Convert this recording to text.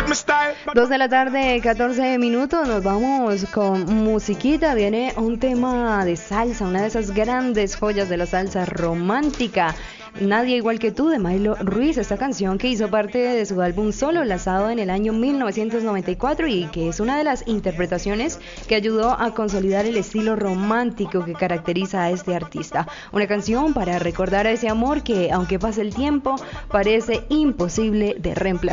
2:14 p.m, nos vamos con musiquita. Viene un tema de salsa, una de esas grandes joyas de la salsa romántica, Nadie igual que tú, de Mailo Ruiz. Esta canción que hizo parte de su álbum solo, lanzado en el año 1994, y que es una de las interpretaciones que ayudó a consolidar el estilo romántico que caracteriza a este artista. Una canción para recordar a ese amor que, aunque pase el tiempo, parece imposible de reemplazar.